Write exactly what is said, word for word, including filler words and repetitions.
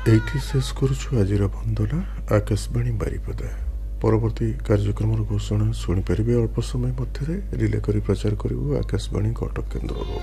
এইটি शेष करुछु आजिर वंदना आकाशवाणी बारिपदा। परवर्ती कार्यक्रम घोषणा शुणिपारे अल्प समय मध्य रिले कर प्रचार करूँ आकाशवाणी कटक केन्द्र।